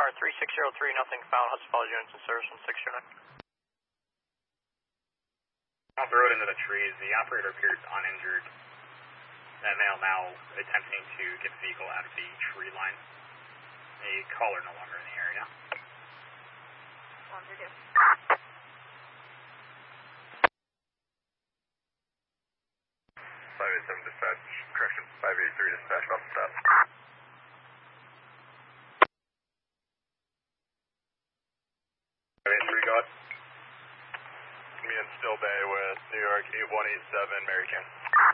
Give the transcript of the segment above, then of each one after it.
Tower 3603, nothing found. Hudson Falls units in service on 609. Off the road into the trees, the operator appears uninjured. That male now attempting to get the vehicle out of the tree line. A caller no longer in the area. 132. 587 dispatch, correction, 583 dispatch, about to stop. 583, go ahead. Me in Still Bay with New York 8187, Mary Jane.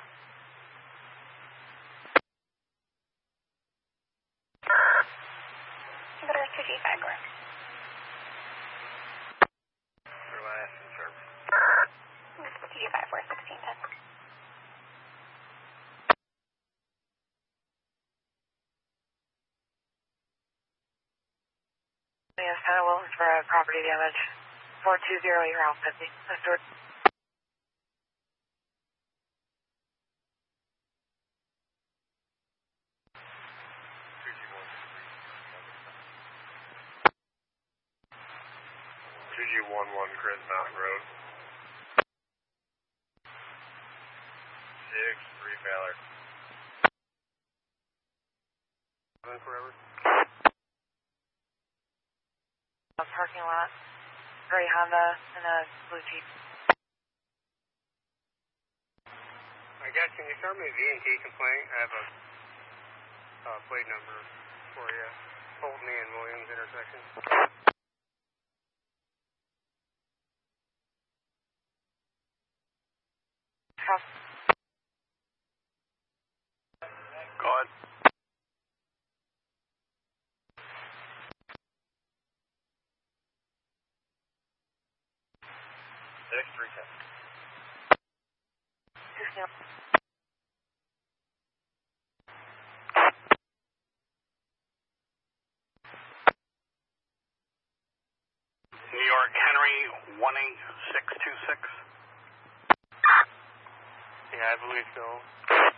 Better 2G5, correct. Your last in service. 2G5, 41610. Yes, Tyler Williams for property damage. 420, you're out 50. That's George. GG11 Chris Mountain Road. 6-3 Baylor. Forever. Parking lot. Gray Honda and a blue Jeep. I guess, can you start me a V&T complaint? I have a plate number for you. Fulton and Williams intersection. Go ahead. New York Henry 18626. Yeah, I believe so.